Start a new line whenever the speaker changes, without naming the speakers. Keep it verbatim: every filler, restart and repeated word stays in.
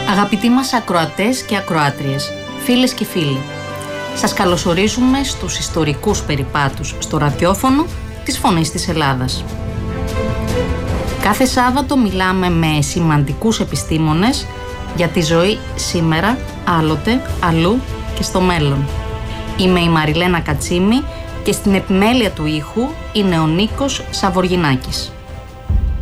Αγαπητοί μας ακροατές και ακροάτριες, φίλες και φίλοι, σας καλωσορίζουμε στους ιστορικούς περιπάτους στο ραδιόφωνο της Φωνής της Ελλάδας. Κάθε Σάββατο μιλάμε με σημαντικούς επιστήμονες για τη ζωή σήμερα, άλλοτε, αλλού και στο μέλλον. Είμαι η Μαριλένα Κατσίμη και στην επιμέλεια του ήχου είναι ο Νίκος Σαβοργινάκης.